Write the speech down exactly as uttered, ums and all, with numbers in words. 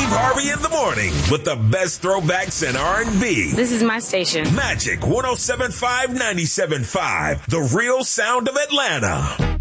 Harvey in the morning with the best throwbacks in R and B. This is my station. Magic one oh seven point five, ninety-seven point five, the real sound of Atlanta.